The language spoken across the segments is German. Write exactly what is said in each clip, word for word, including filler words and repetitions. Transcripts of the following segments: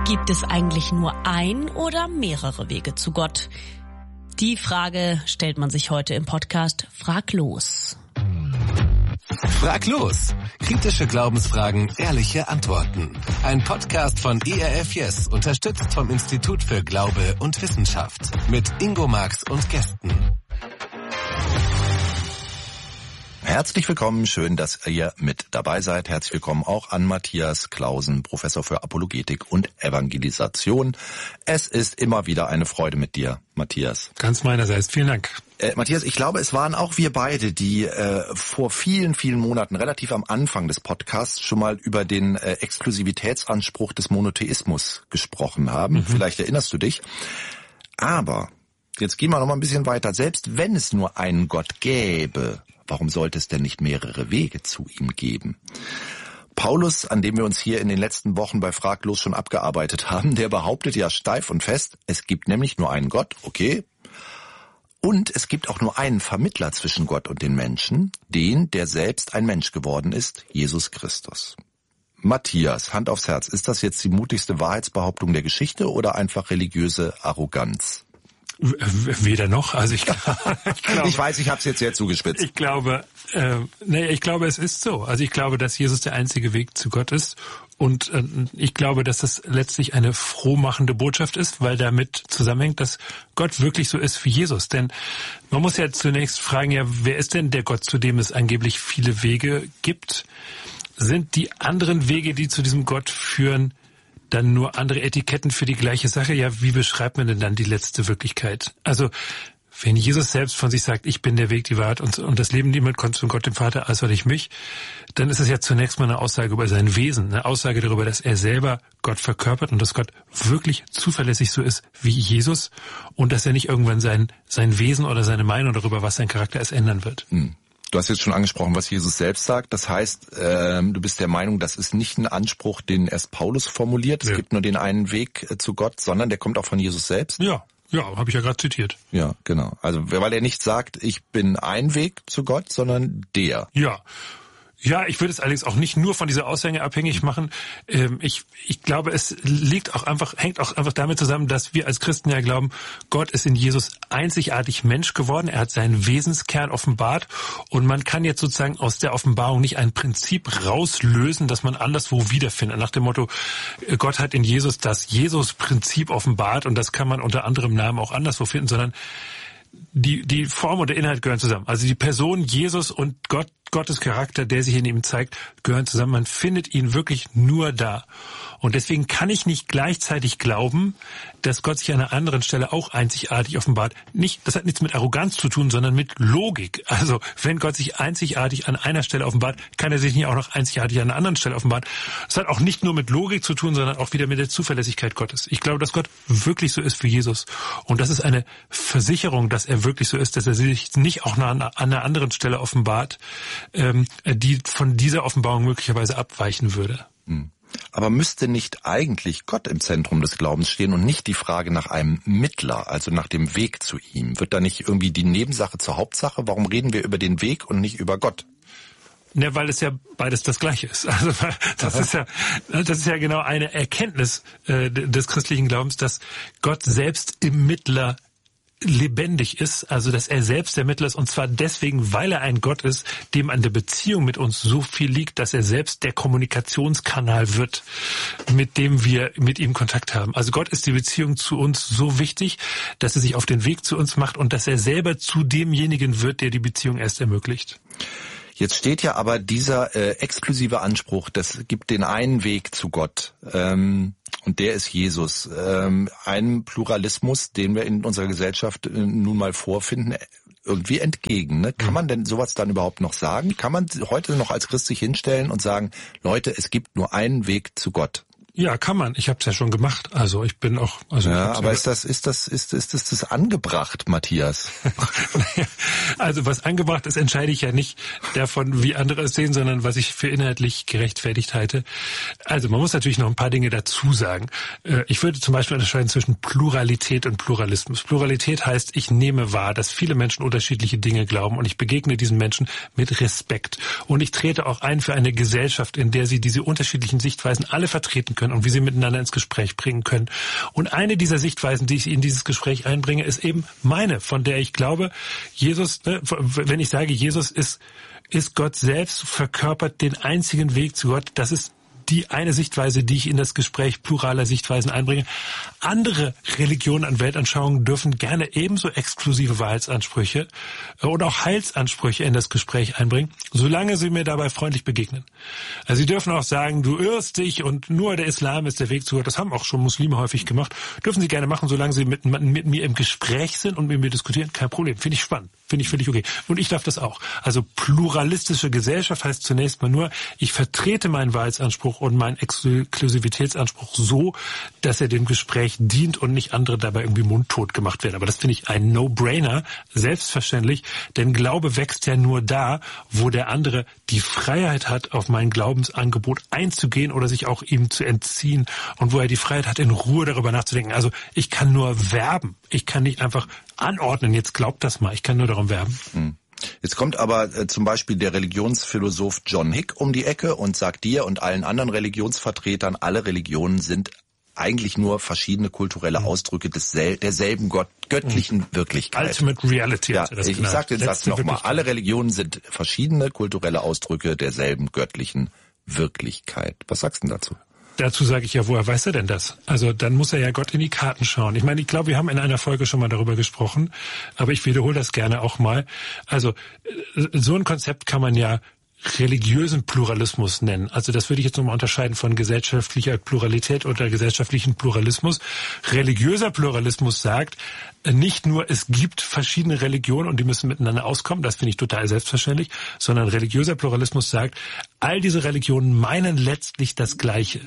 Gibt es eigentlich nur ein oder mehrere Wege zu Gott? Die Frage stellt man sich heute im Podcast Frag los. Frag los! Kritische Glaubensfragen, ehrliche Antworten. Ein Podcast von E R F Yes, unterstützt vom Institut für Glaube und Wissenschaft. Mit Ingo Marx und Gästen. Herzlich willkommen, schön, dass ihr mit dabei seid. Herzlich willkommen auch an Matthias Clausen, Professor für Apologetik und Evangelisation. Es ist immer wieder eine Freude mit dir, Matthias. Ganz meinerseits, vielen Dank. Äh, Matthias, ich glaube, es waren auch wir beide, die äh, vor vielen, vielen Monaten, relativ am Anfang des Podcasts, schon mal über den äh, Exklusivitätsanspruch des Monotheismus gesprochen haben. Mhm. Vielleicht erinnerst du dich. Aber jetzt gehen wir noch mal ein bisschen weiter. Selbst wenn es nur einen Gott gäbe, warum sollte es denn nicht mehrere Wege zu ihm geben? Paulus, an dem wir uns hier in den letzten Wochen bei Frag los schon abgearbeitet haben, der behauptet ja steif und fest, es gibt nämlich nur einen Gott, okay, und es gibt auch nur einen Vermittler zwischen Gott und den Menschen, den, der selbst ein Mensch geworden ist, Jesus Christus. Matthias, Hand aufs Herz, ist das jetzt die mutigste Wahrheitsbehauptung der Geschichte oder einfach religiöse Arroganz? Weder noch, also ich, ich glaube, ich weiß, ich habe es jetzt sehr zugespitzt. Ich glaube, äh, nee, ich glaube, es ist so. Also ich glaube, dass Jesus der einzige Weg zu Gott ist, und äh, ich glaube, dass das letztlich eine frohmachende Botschaft ist, weil damit zusammenhängt, dass Gott wirklich so ist wie Jesus. Denn man muss ja zunächst fragen, ja, wer ist denn der Gott, zu dem es angeblich viele Wege gibt? Sind die anderen Wege, die zu diesem Gott führen, dann nur andere Etiketten für die gleiche Sache? Ja, wie beschreibt man denn dann die letzte Wirklichkeit? Also, wenn Jesus selbst von sich sagt, ich bin der Weg, die Wahrheit und, und das Leben, niemand kommt von Gott, dem Vater, als durch mich, dann ist es ja zunächst mal eine Aussage über sein Wesen, eine Aussage darüber, dass er selber Gott verkörpert und dass Gott wirklich zuverlässig so ist wie Jesus und dass er nicht irgendwann sein, sein Wesen oder seine Meinung darüber, was sein Charakter ist, ändern wird. Hm. Du hast jetzt schon angesprochen, was Jesus selbst sagt. Das heißt, ähm, du bist der Meinung, das ist nicht ein Anspruch, den erst Paulus formuliert. Es ja. gibt nur den einen Weg äh, zu Gott, sondern der kommt auch von Jesus selbst. Ja, ja, habe ich ja gerade zitiert. Ja, genau. Also weil er nicht sagt, ich bin ein Weg zu Gott, sondern der. Ja. Ja, ich würde es allerdings auch nicht nur von dieser Aussage abhängig machen. Ich, ich glaube, es liegt auch einfach, hängt auch einfach damit zusammen, dass wir als Christen ja glauben, Gott ist in Jesus einzigartig Mensch geworden. Er hat seinen Wesenskern offenbart und man kann jetzt sozusagen aus der Offenbarung nicht ein Prinzip rauslösen, das man anderswo wiederfindet. Nach dem Motto, Gott hat in Jesus das Jesus-Prinzip offenbart und das kann man unter anderem Namen auch anderswo finden, sondern die, die Form und der Inhalt gehören zusammen. Also die Person Jesus und Gott, Gottes Charakter, der sich in ihm zeigt, gehören zusammen. Man findet ihn wirklich nur da. Und deswegen kann ich nicht gleichzeitig glauben, dass Gott sich an einer anderen Stelle auch einzigartig offenbart. Nicht, das hat nichts mit Arroganz zu tun, sondern mit Logik. Also wenn Gott sich einzigartig an einer Stelle offenbart, kann er sich nicht auch noch einzigartig an einer anderen Stelle offenbaren. Das hat auch nicht nur mit Logik zu tun, sondern auch wieder mit der Zuverlässigkeit Gottes. Ich glaube, dass Gott wirklich so ist wie Jesus. Und das ist eine Versicherung, dass er wirklich so ist, dass er sich nicht auch an einer anderen Stelle offenbart, die von dieser Offenbarung möglicherweise abweichen würde. Aber müsste nicht eigentlich Gott im Zentrum des Glaubens stehen und nicht die Frage nach einem Mittler, also nach dem Weg zu ihm? Wird da nicht irgendwie die Nebensache zur Hauptsache? Warum reden wir über den Weg und nicht über Gott? Ja, weil es ja beides das Gleiche ist. Also das Aha. ist ja, das ist ja genau eine Erkenntnis äh, des christlichen Glaubens, dass Gott selbst im Mittler lebendig ist, also dass er selbst der Mittler ist, und zwar deswegen, weil er ein Gott ist, dem an der Beziehung mit uns so viel liegt, dass er selbst der Kommunikationskanal wird, mit dem wir mit ihm Kontakt haben. Also Gott ist die Beziehung zu uns so wichtig, dass er sich auf den Weg zu uns macht und dass er selber zu demjenigen wird, der die Beziehung erst ermöglicht. Jetzt steht ja aber dieser äh, exklusive Anspruch, das gibt den einen Weg zu Gott, ähm, und der ist Jesus. Ähm, einem Pluralismus, den wir in unserer Gesellschaft äh, nun mal vorfinden, irgendwie entgegen. Ne? Kann man denn sowas dann überhaupt noch sagen? Kann man heute noch als Christ sich hinstellen und sagen, Leute, es gibt nur einen Weg zu Gott? Ja, kann man. Ich habe es ja schon gemacht. Also ich bin auch. Also ja, aber ist das ist das ist ist das, das angebracht, Matthias? Also was angebracht ist, entscheide ich ja nicht davon, wie andere es sehen, sondern was ich für inhaltlich gerechtfertigt halte. Also man muss natürlich noch ein paar Dinge dazu sagen. Ich würde zum Beispiel unterscheiden zwischen Pluralität und Pluralismus. Pluralität heißt, ich nehme wahr, dass viele Menschen unterschiedliche Dinge glauben und ich begegne diesen Menschen mit Respekt. Und ich trete auch ein für eine Gesellschaft, in der sie diese unterschiedlichen Sichtweisen alle vertreten können. können und wie sie miteinander ins Gespräch bringen können. Und eine dieser Sichtweisen, die ich in dieses Gespräch einbringe, ist eben meine, von der ich glaube, Jesus, ne, wenn ich sage, Jesus ist, ist Gott selbst, verkörpert den einzigen Weg zu Gott, das ist die eine Sichtweise, die ich in das Gespräch pluraler Sichtweisen einbringe. Andere Religionen und Weltanschauungen dürfen gerne ebenso exklusive Wahrheitsansprüche oder auch Heilsansprüche in das Gespräch einbringen, solange sie mir dabei freundlich begegnen. Also sie dürfen auch sagen, du irrst dich und nur der Islam ist der Weg zu Gott. Das haben auch schon Muslime häufig gemacht. Dürfen sie gerne machen, solange sie mit, mit mir im Gespräch sind und mit mir diskutieren. Kein Problem. Finde ich spannend. Finde ich völlig okay. Und ich darf das auch. Also pluralistische Gesellschaft heißt zunächst mal nur, ich vertrete meinen Wahrheitsanspruch und meinen Exklusivitätsanspruch so, dass er dem Gespräch dient und nicht andere dabei irgendwie mundtot gemacht werden. Aber das finde ich ein No-Brainer, selbstverständlich, denn Glaube wächst ja nur da, wo der andere die Freiheit hat, auf mein Glaubensangebot einzugehen oder sich auch ihm zu entziehen und wo er die Freiheit hat, in Ruhe darüber nachzudenken. Also ich kann nur werben. Ich kann nicht einfach anordnen, jetzt glaubt das mal. Ich kann nur darum werben. Hm. Jetzt kommt aber äh, zum Beispiel der Religionsphilosoph John Hick um die Ecke und sagt dir und allen anderen Religionsvertretern, alle Religionen sind eigentlich nur verschiedene kulturelle Ausdrücke des sel- derselben Gott, göttlichen mhm. Wirklichkeit. Ultimate Reality. Ja, ich ich sage den Satz nochmal. Alle Religionen sind verschiedene kulturelle Ausdrücke derselben göttlichen Wirklichkeit. Was sagst du denn dazu? Dazu sage ich ja, woher weiß er denn das? Also dann muss er ja Gott in die Karten schauen. Ich meine, ich glaube, wir haben in einer Folge schon mal darüber gesprochen, aber ich wiederhole das gerne auch mal. Also so ein Konzept kann man ja religiösen Pluralismus nennen. Also das würde ich jetzt nochmal unterscheiden von gesellschaftlicher Pluralität oder gesellschaftlichen Pluralismus. Religiöser Pluralismus sagt nicht nur, es gibt verschiedene Religionen und die müssen miteinander auskommen, das finde ich total selbstverständlich, sondern religiöser Pluralismus sagt, all diese Religionen meinen letztlich das Gleiche.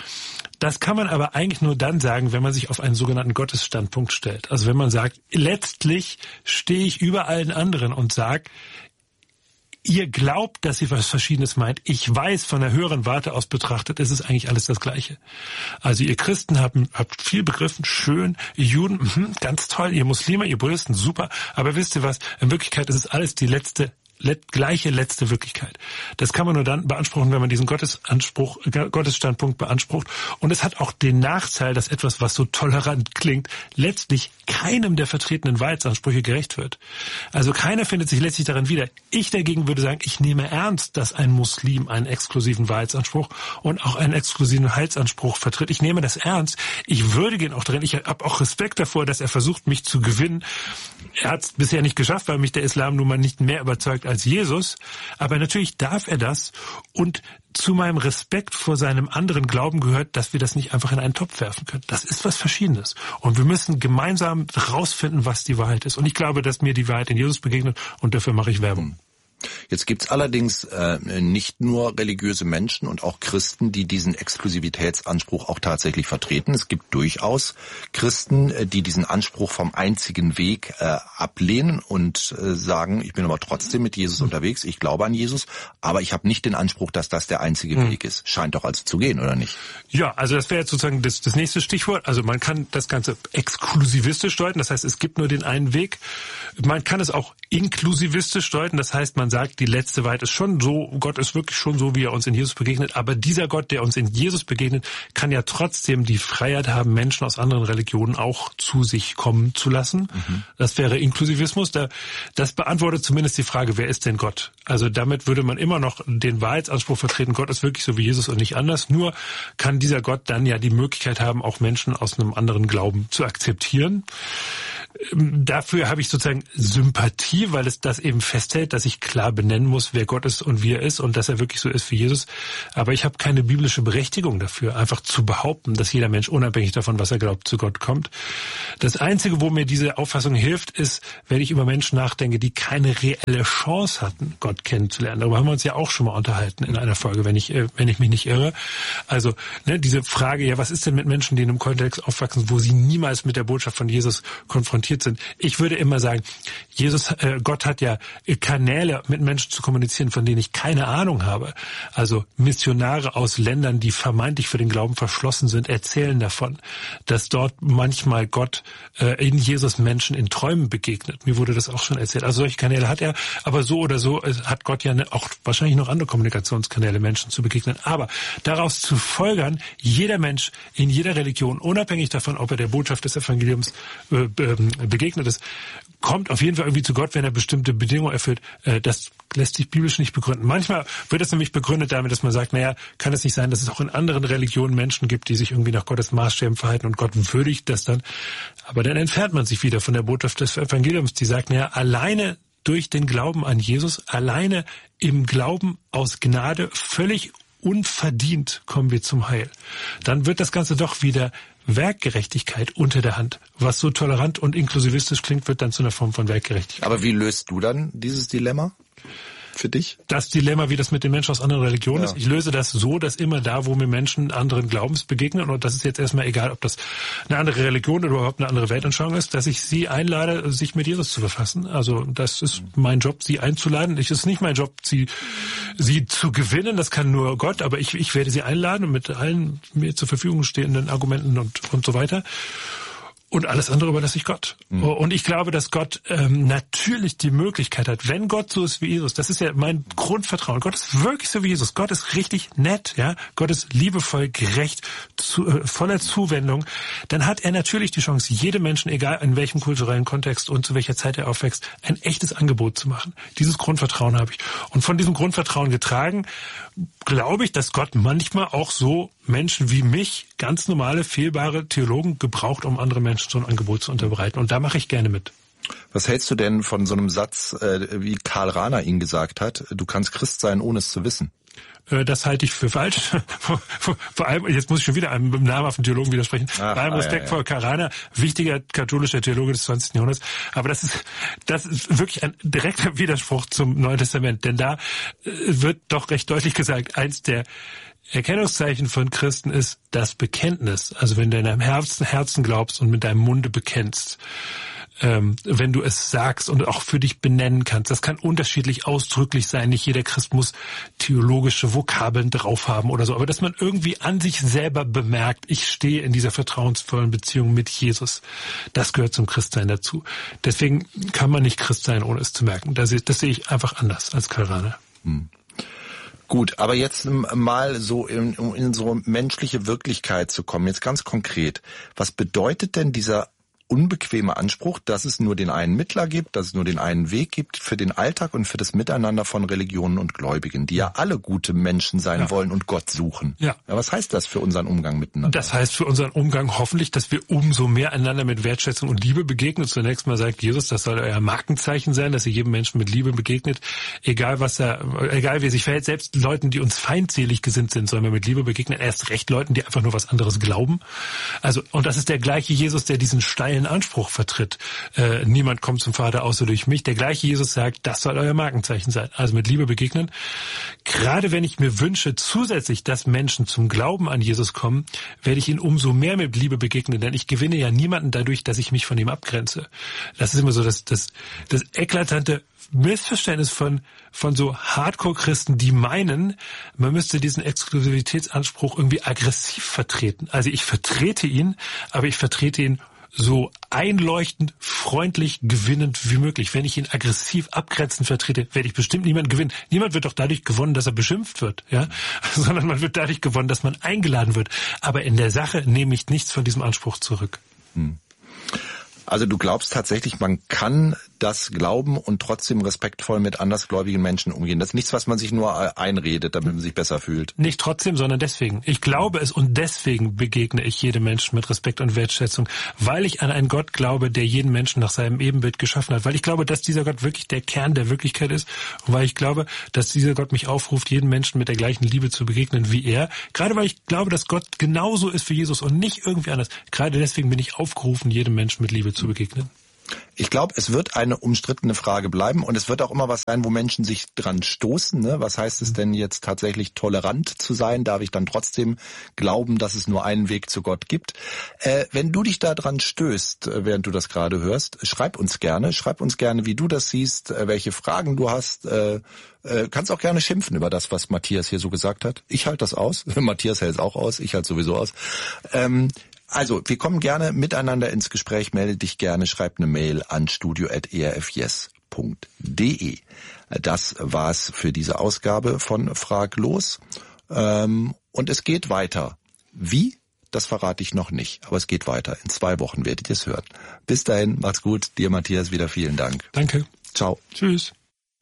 Das kann man aber eigentlich nur dann sagen, wenn man sich auf einen sogenannten Gottesstandpunkt stellt. Also wenn man sagt, letztlich stehe ich über allen anderen und sage, ihr glaubt, dass ihr was Verschiedenes meint. Ich weiß, von der höheren Warte aus betrachtet, ist es eigentlich alles das Gleiche. Also ihr Christen habt, habt viel begriffen, schön, ihr Juden, mh, ganz toll, ihr Muslime, ihr Buddhisten, super. Aber wisst ihr was, in Wirklichkeit ist es alles die letzte Let, gleiche letzte Wirklichkeit. Das kann man nur dann beanspruchen, wenn man diesen Gottesanspruch, Gottesstandpunkt beansprucht. Und es hat auch den Nachteil, dass etwas, was so tolerant klingt, letztlich keinem der vertretenen Wahrheitsansprüche gerecht wird. Also keiner findet sich letztlich darin wieder. Ich dagegen würde sagen, ich nehme ernst, dass ein Muslim einen exklusiven Wahrheitsanspruch und auch einen exklusiven Heilsanspruch vertritt. Ich nehme das ernst. Ich würdige ihn auch darin. Ich habe auch Respekt davor, dass er versucht, mich zu gewinnen. Er hat es bisher nicht geschafft, weil mich der Islam nun mal nicht mehr überzeugt als Jesus, aber natürlich darf er das und zu meinem Respekt vor seinem anderen Glauben gehört, dass wir das nicht einfach in einen Topf werfen können. Das ist was Verschiedenes und wir müssen gemeinsam rausfinden, was die Wahrheit ist und ich glaube, dass mir die Wahrheit in Jesus begegnet und dafür mache ich Werbung. Jetzt gibt's allerdings äh, nicht nur religiöse Menschen und auch Christen, die diesen Exklusivitätsanspruch auch tatsächlich vertreten. Es gibt durchaus Christen, äh, die diesen Anspruch vom einzigen Weg äh, ablehnen und äh, sagen, ich bin aber trotzdem mit Jesus mhm. unterwegs, ich glaube an Jesus, aber ich habe nicht den Anspruch, dass das der einzige mhm. Weg ist. Scheint doch also zu gehen, oder nicht? Ja, also das wäre jetzt sozusagen das, das nächste Stichwort. Also man kann das Ganze exklusivistisch deuten, das heißt, es gibt nur den einen Weg. Man kann es auch inklusivistisch deuten, das heißt, man sagt, die letzte Wahrheit ist schon so, Gott ist wirklich schon so, wie er uns in Jesus begegnet, aber dieser Gott, der uns in Jesus begegnet, kann ja trotzdem die Freiheit haben, Menschen aus anderen Religionen auch zu sich kommen zu lassen. Mhm. Das wäre Inklusivismus. Das beantwortet zumindest die Frage, wer ist denn Gott? Also damit würde man immer noch den Wahrheitsanspruch vertreten, Gott ist wirklich so wie Jesus und nicht anders. Nur kann dieser Gott dann ja die Möglichkeit haben, auch Menschen aus einem anderen Glauben zu akzeptieren. Dafür habe ich sozusagen Sympathie, weil es das eben festhält, dass ich klar benennen muss, wer Gott ist und wie er ist und dass er wirklich so ist wie Jesus. Aber ich habe keine biblische Berechtigung dafür, einfach zu behaupten, dass jeder Mensch unabhängig davon, was er glaubt, zu Gott kommt. Das Einzige, wo mir diese Auffassung hilft, ist, wenn ich über Menschen nachdenke, die keine reelle Chance hatten, Gott kennenzulernen. Darüber haben wir uns ja auch schon mal unterhalten in einer Folge, wenn ich wenn ich mich nicht irre. Also ne, diese Frage, ja, was ist denn mit Menschen, die in einem Kontext aufwachsen, wo sie niemals mit der Botschaft von Jesus konfrontiert konfrontiert sind. Ich würde immer sagen, Jesus, äh, Gott hat ja Kanäle, mit Menschen zu kommunizieren, von denen ich keine Ahnung habe. Also Missionare aus Ländern, die vermeintlich für den Glauben verschlossen sind, erzählen davon, dass dort manchmal Gott äh, in Jesus Menschen in Träumen begegnet. Mir wurde das auch schon erzählt. Also solche Kanäle hat er, aber so oder so hat Gott ja auch wahrscheinlich noch andere Kommunikationskanäle, Menschen zu begegnen. Aber daraus zu folgern, jeder Mensch in jeder Religion, unabhängig davon, ob er der Botschaft des Evangeliums äh, begegnet ist, kommt auf jeden Fall irgendwie zu Gott, wenn er bestimmte Bedingungen erfüllt. Äh, das lässt sich biblisch nicht begründen. Manchmal wird es nämlich begründet damit, dass man sagt, naja, kann es nicht sein, dass es auch in anderen Religionen Menschen gibt, die sich irgendwie nach Gottes Maßstäben verhalten und Gott würdigt das dann. Aber dann entfernt man sich wieder von der Botschaft des Evangeliums, die sagt, naja, alleine durch den Glauben an Jesus, alleine im Glauben aus Gnade, völlig unverdient kommen wir zum Heil. Dann wird das Ganze doch wieder Werkgerechtigkeit unter der Hand. Was so tolerant und inklusivistisch klingt, wird dann zu einer Form von Werkgerechtigkeit. Aber wie löst du dann dieses Dilemma für dich? Das Dilemma, wie das mit den Menschen aus anderen Religionen ja. ist. Ich löse das so, dass immer da, wo mir Menschen anderen Glaubens begegnen, und das ist jetzt erstmal egal, ob das eine andere Religion oder überhaupt eine andere Weltanschauung ist, dass ich sie einlade, sich mit Jesus zu befassen. Also das ist mein Job, sie einzuladen. Es ist nicht mein Job, sie sie zu gewinnen. Das kann nur Gott, aber ich, ich werde sie einladen mit allen mir zur Verfügung stehenden Argumenten und, und so weiter. Und alles andere überlasse ich Gott. Mhm. Und ich glaube, dass Gott ähm, natürlich die Möglichkeit hat, wenn Gott so ist wie Jesus, das ist ja mein Grundvertrauen, Gott ist wirklich so wie Jesus, Gott ist richtig nett, ja, Gott ist liebevoll, gerecht, zu, äh, voller Zuwendung, dann hat er natürlich die Chance, jedem Menschen, egal in welchem kulturellen Kontext und zu welcher Zeit er aufwächst, ein echtes Angebot zu machen. Dieses Grundvertrauen habe ich. Und von diesem Grundvertrauen getragen, glaube ich, dass Gott manchmal auch so Menschen wie mich, ganz normale, fehlbare Theologen, gebraucht, um andere Menschen so ein Angebot zu unterbreiten. Und da mache ich gerne mit. Was hältst du denn von so einem Satz, äh, wie Karl Rahner ihn gesagt hat, du kannst Christ sein, ohne es zu wissen? Äh, das halte ich für falsch. vor, vor, vor allem, jetzt muss ich schon wieder einem namhaften Theologen widersprechen. Ach, bei allem Respekt ah, ja, ja. vor Karl Rahner, wichtiger katholischer Theologe des zwanzigsten Jahrhunderts. Aber das ist, das ist wirklich ein direkter Widerspruch zum Neuen Testament. Denn da äh, wird doch recht deutlich gesagt, eins der Erkennungszeichen von Christen ist das Bekenntnis. Also wenn du in deinem Herzen, Herzen glaubst und mit deinem Munde bekennst, ähm, wenn du es sagst und auch für dich benennen kannst. Das kann unterschiedlich ausdrücklich sein. Nicht jeder Christ muss theologische Vokabeln drauf haben oder so. Aber dass man irgendwie an sich selber bemerkt, ich stehe in dieser vertrauensvollen Beziehung mit Jesus. Das gehört zum Christsein dazu. Deswegen kann man nicht Christ sein, ohne es zu merken. Das, das sehe ich einfach anders als Karl Rahner. Hm. Gut, aber jetzt mal so in, um in so menschliche Wirklichkeit zu kommen, jetzt ganz konkret. Was bedeutet denn dieser unbequeme Anspruch, dass es nur den einen Mittler gibt, dass es nur den einen Weg gibt für den Alltag und für das Miteinander von Religionen und Gläubigen, die ja alle gute Menschen sein ja. wollen und Gott suchen. Ja. ja. Was heißt das für unseren Umgang miteinander? Das heißt für unseren Umgang hoffentlich, dass wir umso mehr einander mit Wertschätzung und Liebe begegnen. Zunächst mal sagt Jesus, das soll euer Markenzeichen sein, dass ihr jedem Menschen mit Liebe begegnet, egal was er, egal wie er sich verhält. Selbst Leuten, die uns feindselig gesinnt sind, sollen wir mit Liebe begegnen. Erst recht Leuten, die einfach nur was anderes glauben. Also und das ist der gleiche Jesus, der diesen steilen Anspruch vertritt. Äh, niemand kommt zum Vater außer durch mich. Der gleiche Jesus sagt, das soll euer Markenzeichen sein. Also mit Liebe begegnen. Gerade wenn ich mir wünsche, zusätzlich, dass Menschen zum Glauben an Jesus kommen, werde ich ihnen umso mehr mit Liebe begegnen, denn ich gewinne ja niemanden dadurch, dass ich mich von ihm abgrenze. Das ist immer so das, das, das eklatante Missverständnis von, von so Hardcore-Christen, die meinen, man müsste diesen Exklusivitätsanspruch irgendwie aggressiv vertreten. Also ich vertrete ihn, aber ich vertrete ihn so einleuchtend, freundlich, gewinnend wie möglich. Wenn ich ihn aggressiv abgrenzend vertrete, werde ich bestimmt niemanden gewinnen. Niemand wird doch dadurch gewonnen, dass er beschimpft wird, ja, sondern man wird dadurch gewonnen, dass man eingeladen wird. Aber in der Sache nehme ich nichts von diesem Anspruch zurück. Hm. Also du glaubst tatsächlich, man kann das glauben und trotzdem respektvoll mit andersgläubigen Menschen umgehen. Das ist nichts, was man sich nur einredet, damit man sich besser fühlt. Nicht trotzdem, sondern deswegen. Ich glaube es und deswegen begegne ich jedem Menschen mit Respekt und Wertschätzung, weil ich an einen Gott glaube, der jeden Menschen nach seinem Ebenbild geschaffen hat, weil ich glaube, dass dieser Gott wirklich der Kern der Wirklichkeit ist und weil ich glaube, dass dieser Gott mich aufruft, jedem Menschen mit der gleichen Liebe zu begegnen wie er. Gerade weil ich glaube, dass Gott genauso ist wie Jesus und nicht irgendwie anders. Gerade deswegen bin ich aufgerufen, jedem Menschen mit Liebe zu begegnen. Ich glaube, es wird eine umstrittene Frage bleiben und es wird auch immer was sein, wo Menschen sich dran stoßen. Ne? Was heißt es denn jetzt tatsächlich tolerant zu sein? Darf ich dann trotzdem glauben, dass es nur einen Weg zu Gott gibt? Äh, wenn du dich da dran stößt, während du das gerade hörst, schreib uns gerne. Schreib uns gerne, wie du das siehst, welche Fragen du hast. Äh, äh, kannst auch gerne schimpfen über das, was Matthias hier so gesagt hat. Ich halte das aus. Matthias hält es auch aus. Ich halte sowieso aus. Ähm, Also, wir kommen gerne miteinander ins Gespräch. Melde dich gerne, schreib eine Mail an studio at e r f yes punkt d e. Das war's für diese Ausgabe von Frag los. Ähm, und es geht weiter. Wie? Das verrate ich noch nicht. Aber es geht weiter. In zwei Wochen werdet ihr es hören. Bis dahin, macht's gut. Dir, Matthias, wieder vielen Dank. Danke. Ciao. Tschüss.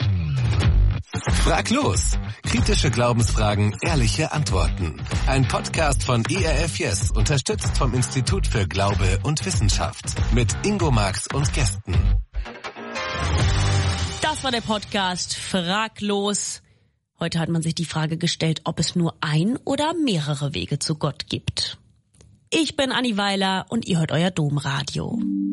Frag los! Kritische Glaubensfragen, ehrliche Antworten. Ein Podcast von E R F Yes, unterstützt vom Institut für Glaube und Wissenschaft. Mit Ingo Marx und Gästen. Das war der Podcast Frag los. Heute hat man sich die Frage gestellt, ob es nur ein oder mehrere Wege zu Gott gibt. Ich bin Anni Weiler und ihr hört euer Domradio.